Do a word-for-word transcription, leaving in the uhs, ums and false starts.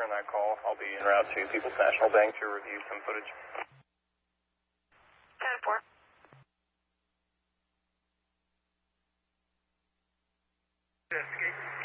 return that call. I'll be en route to People's National Bank to review some footage. ten four. Investigate.